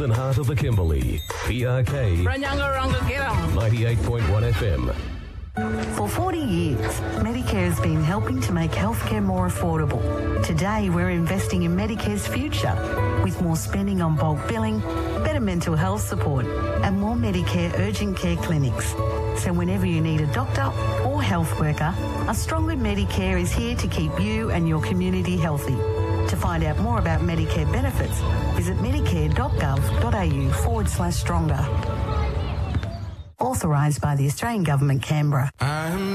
Western heart of the Kimberley. PRK 98.1 FM. For 40 years, Medicare has been helping to make healthcare more affordable. Today, we're investing in Medicare's future with more spending on bulk billing, better mental health support, and more Medicare urgent care clinics. So whenever you need a doctor or health worker, a stronger Medicare is here to keep you and your community healthy. To find out more about Medicare benefits, visit medicare.gov.au/stronger. Authorised by the Australian Government, Canberra.